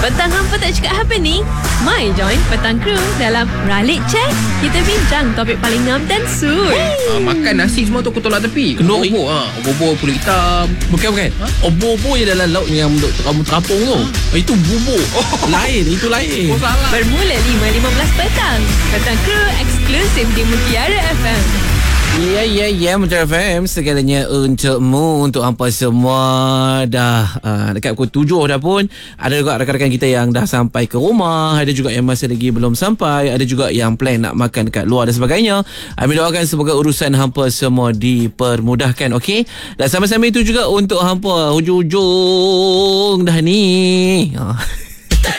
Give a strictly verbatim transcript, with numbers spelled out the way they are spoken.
Petang hampa tak cakap apa ni? Mai join Petang Crew dalam Ralik Check. Kita bincang topik paling ngam dan suit. Ah, makan nasi semua tu aku tolak tepi. Kenduri. Obor, ha. Obor kulit hitam. Bukan bukan. Ha? Obor-obor je dalam laut yang untuk kamu terapung tu. Ha? Itu bubur. Oh. Lain, itu lain. Oh, salah. Bermula lima lima belas petang. Petang Crew eksklusif di Mutiara F M. Ya, ya, ya, Mutiara F M segalanya untukmu, untuk hampa semua. Dah uh, dekat pukul tujuh dah pun. Ada juga rakan-rakan kita yang dah sampai ke rumah. Ada juga yang masih lagi belum sampai. Ada juga yang plan nak makan dekat luar dan sebagainya. Kami doakan semoga urusan hampa semua dipermudahkan, okey? Dan sama-sama itu juga untuk hampa hujung-hujung dah ni.